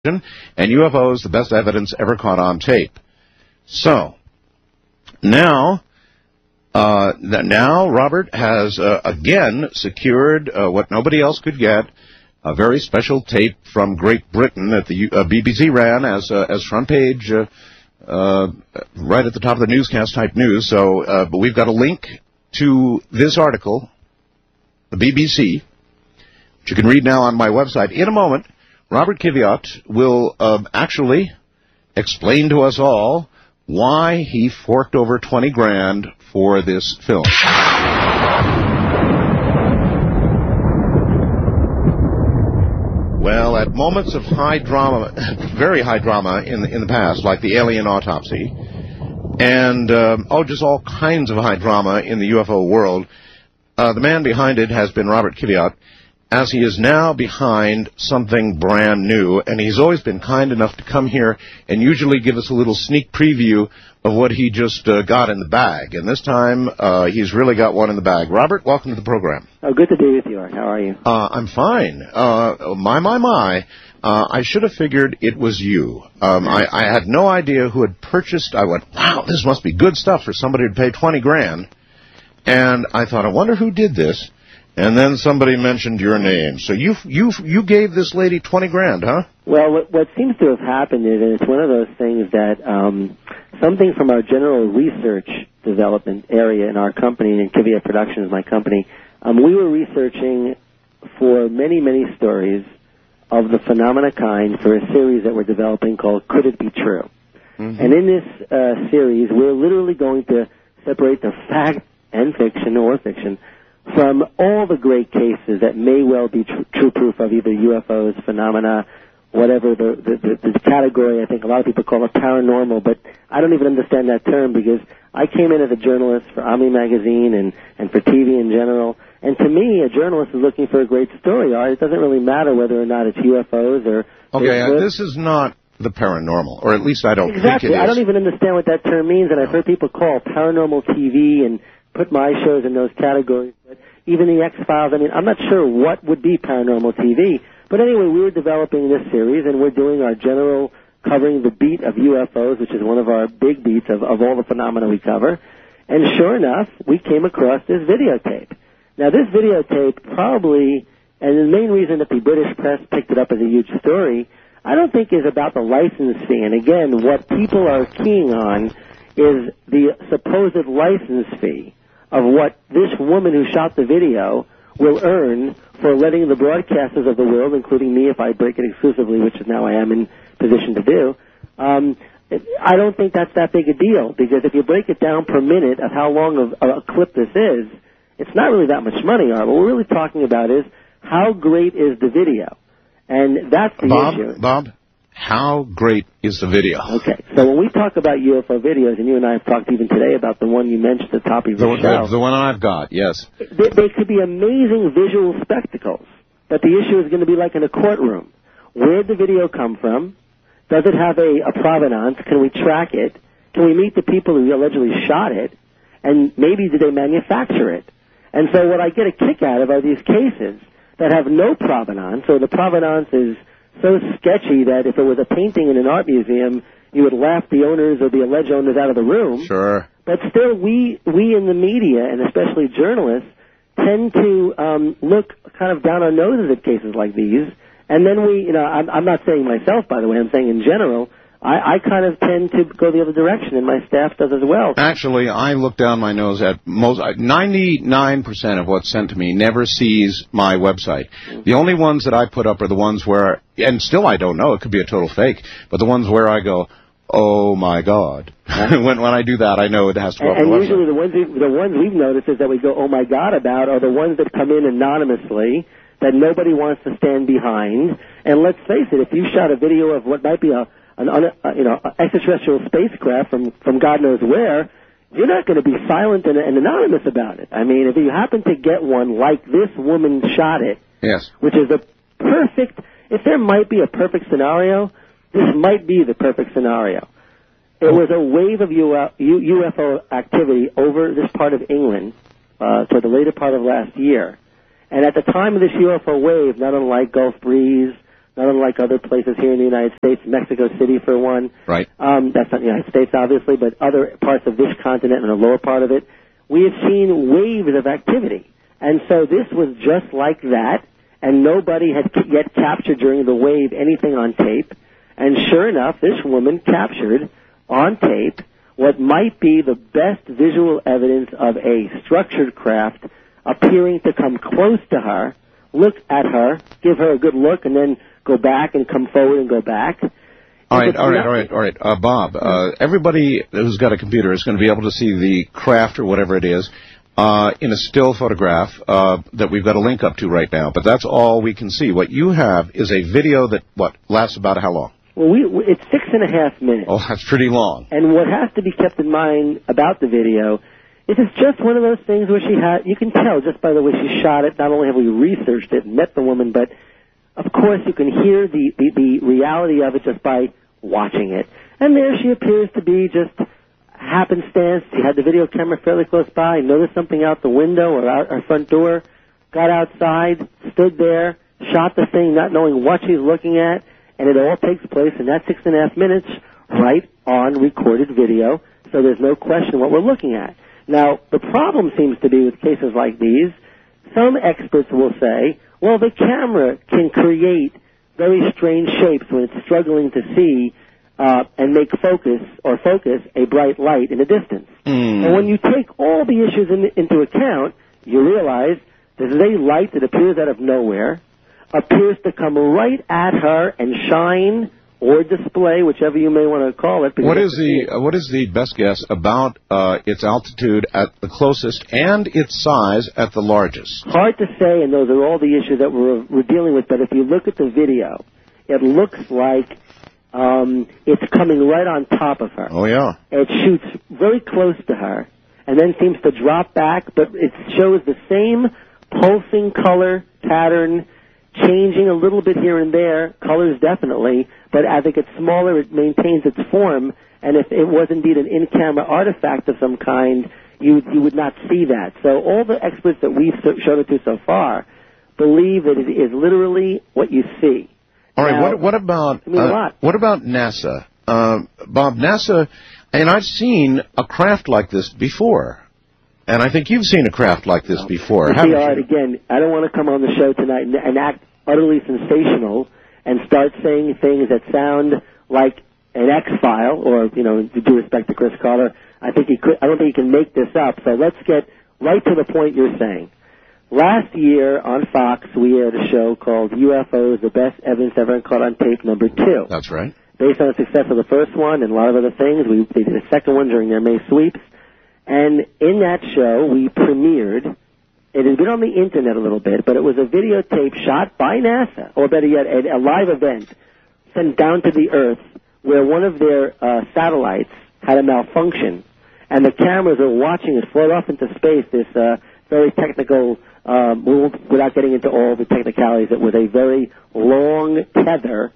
and UFOs, the best evidence ever caught on tape. So, now Robert has again secured what nobody else could get, a very special tape from Great Britain that the BBC ran as front page, right at the top of the newscast type news. So, but we've got a link to this article, the BBC, which you can read now on my website. In a moment, Robert Kiviat will actually explain to us all why he forked over 20 grand for this film. Well, at moments of high drama, very high drama in the past, like the alien autopsy, and just all kinds of high drama in the UFO world, the man behind it has been Robert Kiviat, as he is now behind something brand new, and he's always been kind enough to come here and usually give us a little sneak preview of what he just got in the bag. And this time, he's really got one in the bag. Robert, welcome to the program. Oh, good to be with you, Art. How are you? I'm fine. My. I should have figured it was you. I had no idea who had purchased. I went, wow, this must be good stuff for somebody to pay 20 grand. And I thought, I wonder who did this. And then somebody mentioned your name. So you gave this lady 20 grand, huh? Well, what seems to have happened is, and it's one of those things that something from our general research development area in our company, and Kiviat Productions, my company, we were researching for many, many stories of the phenomena kind for a series that we're developing called Could It Be True? Mm-hmm. And in this series, we're literally going to separate the fact and fiction or fiction from all the great cases that may well be true proof of either UFOs, phenomena, whatever the category. I think a lot of people call it paranormal, but I don't even understand that term because I came in as a journalist for Omni Magazine and for TV in general. And to me, a journalist is looking for a great story. It doesn't really matter whether or not it's UFOs or... Okay, this is not the paranormal, or at least I don't think it is. I don't even understand what that term means, and I've heard people call paranormal TV and put my shows in those categories. But even the X-Files, I'm not sure what would be paranormal TV. But anyway, we were developing this series, and we're doing our general covering the beat of UFOs, which is one of our big beats of all the phenomena we cover. And sure enough, we came across this videotape. Now, this videotape probably, and the main reason that the British press picked it up as a huge story, I don't think is about the license fee. And again, what people are keying on is the supposed license fee of what this woman who shot the video will earn for letting the broadcasters of the world, including me if I break it exclusively, which is now I am in position to do. I don't think that's that big a deal, because if you break it down per minute of how long of a clip this is, it's not really that much money, Art. What we're really talking about is how great is the video, and that's the issue. Bob, how great is the video? Okay, so when we talk about UFO videos, and you and I have talked even today about the one you mentioned at the top of your show. The one I've got, yes. They could be amazing visual spectacles, but the issue is going to be like in a courtroom. Where did the video come from? Does it have a provenance? Can we track it? Can we meet the people who allegedly shot it? And maybe did they manufacture it? And so what I get a kick out of are these cases that have no provenance, or the provenance is so sketchy that if it was a painting in an art museum, you would laugh the owners or the alleged owners out of the room. Sure. But still, we in the media, and especially journalists, tend to look kind of down our noses at cases like these. And then I'm not saying myself, by the way, I'm saying in general, I kind of tend to go the other direction, and my staff does as well. Actually, I look down my nose at 99% of what's sent to me never sees my website. Mm-hmm. The only ones that I put up are the ones where, and still I don't know, it could be a total fake, but the ones where I go, oh my God. when I do that, I know it has to go up on the website. And usually the ones we've noticed is that we go, oh my God, about are the ones that come in anonymously, that nobody wants to stand behind. And let's face it, if you shot a video of what might be an extraterrestrial spacecraft from God knows where, you're not going to be silent and anonymous about it. I mean, if you happen to get one like this woman shot it, yes, which is if there might be a perfect scenario, this might be the perfect scenario. It was a wave of UFO activity over this part of England toward the later part of last year. And at the time of this UFO wave, not unlike Gulf Breeze, not unlike other places here in the United States, Mexico City for one. Right. That's not the United States, obviously, but other parts of this continent and the lower part of it. We have seen waves of activity. And so this was just like that, and nobody had yet captured during the wave anything on tape. And sure enough, this woman captured on tape what might be the best visual evidence of a structured craft appearing to come close to her, look at her, give her a good look, and then go back and come forward and go back. All right. Bob, everybody who's got a computer is going to be able to see the craft or whatever it is in a still photograph that we've got a link up to right now. But that's all we can see. What you have is a video that, lasts about how long? Well, it's 6.5 minutes. Oh, that's pretty long. And what has to be kept in mind about the video is it's just one of those things where you can tell just by the way she shot it, not only have we researched it and met the woman, but of course you can hear the reality of it just by watching it. And there she appears to be just happenstance. She had the video camera fairly close by, noticed something out the window or out her front door, got outside, stood there, shot the thing not knowing what she's looking at, and it all takes place in that 6.5 minutes right on recorded video, so there's no question what we're looking at. Now, the problem seems to be with cases like these, some experts will say, well, the camera can create very strange shapes when it's struggling to see and make focus a bright light in the distance. And when you take all the issues into account, you realize this is a light that appears out of nowhere, appears to come right at her and shine or display, whichever you may want to call it. What is the best guess about its altitude at the closest and its size at the largest? Hard to say, and those are all the issues that we're dealing with. But if you look at the video, it looks like it's coming right on top of her. Oh, yeah. It shoots very close to her and then seems to drop back, but it shows the same pulsing color pattern, changing a little bit here and there, colors definitely, but as it gets smaller, it maintains its form, and if it was indeed an in-camera artifact of some kind, you would not see that. So all the experts that we've shown it to so far believe that it is literally what you see. All right, now, what about NASA? Bob, NASA, and I've seen a craft like this before. And I think you've seen a craft like this before, haven't you? All right, again, I don't want to come on the show tonight and act utterly sensational and start saying things that sound like an X-file or, with due respect to Chris Carter. I don't think he can make this up. So let's get right to the point you're saying. Last year on Fox, we aired a show called UFOs, the Best Evidence Ever Caught on Tape, number 2. That's right. Based on the success of the first one and a lot of other things, they did a second one during their May sweeps. And in that show, we premiered, it had been on the Internet a little bit, but it was a videotape shot by NASA, or better yet, a live event sent down to the Earth where one of their satellites had a malfunction, and the cameras are watching it float off into space, this very technical, without getting into all the technicalities, it was a very long tether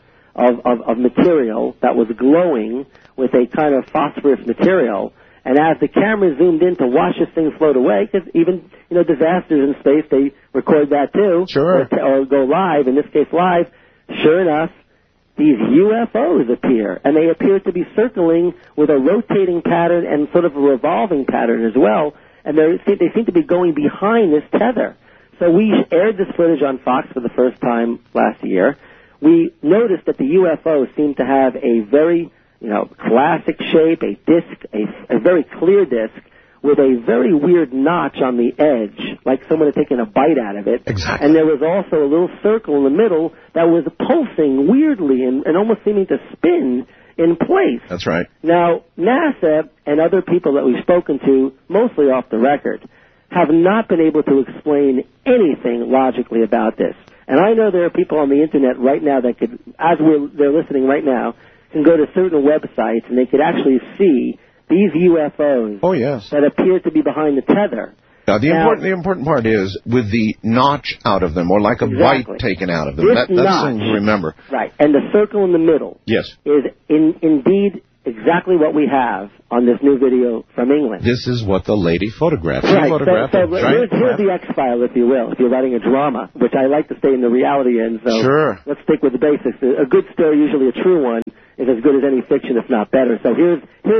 of material that was glowing with a kind of phosphorus material. And as the camera zoomed in to watch this thing float away, because even, disasters in space, they record that too. Sure. Or go live, in this case live. Sure enough, these UFOs appear. And they appear to be circling with a rotating pattern and sort of a revolving pattern as well. And they seem to be going behind this tether. So we aired this footage on Fox for the first time last year. We noticed that the UFO seemed to have a very classic shape, a disc, a very clear disc with a very weird notch on the edge, like someone had taken a bite out of it. Exactly. And there was also a little circle in the middle that was pulsing weirdly and almost seeming to spin in place. That's right. Now, NASA and other people that we've spoken to, mostly off the record, have not been able to explain anything logically about this. And I know there are people on the Internet right now that could, they're listening right now, can go to certain websites and they could actually see these UFOs that appear to be behind the tether. Now, the important part is with the notch out of them, or like a bite taken out of them. That's the thing to remember. Right, and the circle in the middle is indeed exactly what we have on this new video from England. This is what the lady photographed. Right. Photographed Here's the X-File, if you will, if you're writing a drama, which I like to stay in the reality end. So sure. Let's stick with the basics. A good story, usually a true one, is as good as any fiction, if not better. So here's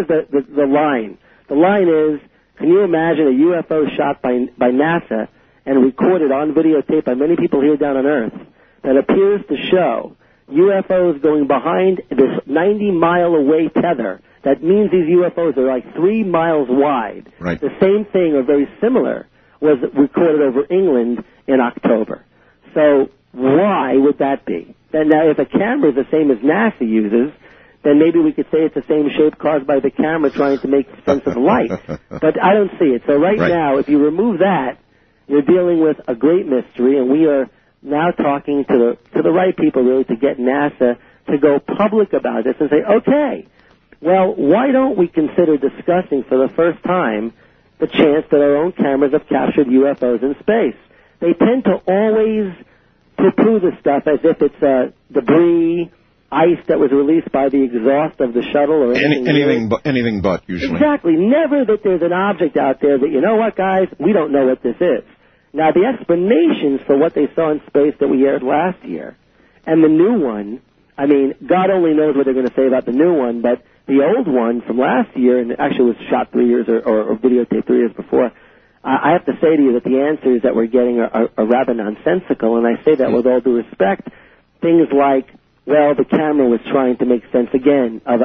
the line. The line is, can you imagine a UFO shot by NASA and recorded on videotape by many people here down on Earth that appears to show UFOs going behind this 90-mile-away tether? That means these UFOs are like 3 miles wide. Right. The same thing, or very similar, was recorded over England in October. So why would that be? Then now, if a camera is the same as NASA uses, then maybe we could say it's the same shape caused by the camera trying to make sense of light. But I don't see it. So right now, if you remove that, you're dealing with a great mystery, and we are now talking to the right people, really, to get NASA to go public about this and say, okay, well, why don't we consider discussing for the first time the chance that our own cameras have captured UFOs in space? They tend to always poo-poo the stuff as if it's debris, ice that was released by the exhaust of the shuttle or anything but usually. Exactly. Never that there's an object out there that, you know what, guys, we don't know what this is. Now, the explanations for what they saw in space that we aired last year and the new one, I mean, God only knows what they're going to say about the new one, but the old one from last year, and actually was shot 3 years or videotaped 3 years before, I have to say to you that the answers that we're getting are rather nonsensical, and I say that with all due respect. Things like, well, the camera was trying to make sense again of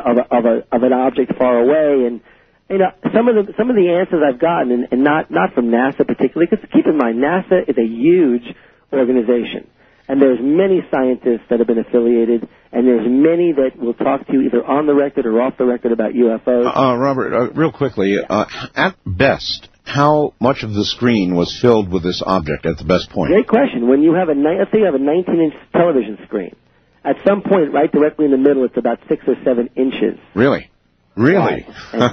an object far away, and you know, some of the answers I've gotten, and not from NASA particularly, because keep in mind, NASA is a huge organization, and there's many scientists that have been affiliated, and there's many that will talk to you either on the record or off the record about UFOs. Robert, real quickly, at best, how much of the screen was filled with this object at the best point? Great question. When you have let's say you have a 19-inch television screen, at some point, right directly in the middle, it's about 6 or 7 inches. Really? Really?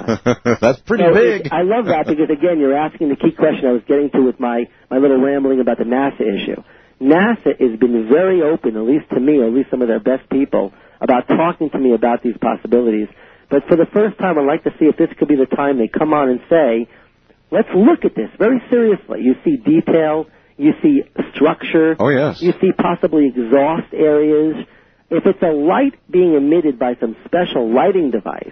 That's pretty big. I love that because, again, you're asking the key question I was getting to with my little rambling about the NASA issue. NASA has been very open, at least to me, or at least some of their best people, about talking to me about these possibilities. But for the first time, I'd like to see if this could be the time they come on and say, let's look at this very seriously. You see detail. You see structure. Oh, yes. You see possibly exhaust areas. If it's a light being emitted by some special lighting device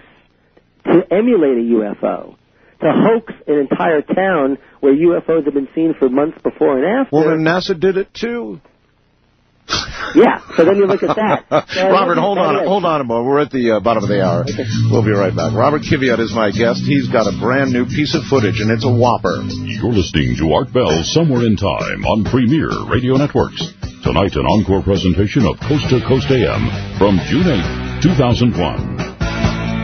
to emulate a UFO, to hoax an entire town where UFOs have been seen for months before and after. Well, then NASA did it too. Yeah, so then you look at that. So Robert, hold on a moment. We're at the bottom of the hour. Okay. We'll be right back. Robert Kiviat is my guest. He's got a brand new piece of footage, and it's a whopper. You're listening to Art Bell Somewhere in Time on Premier Radio Networks. Tonight, an encore presentation of Coast to Coast AM from June 8, 2001.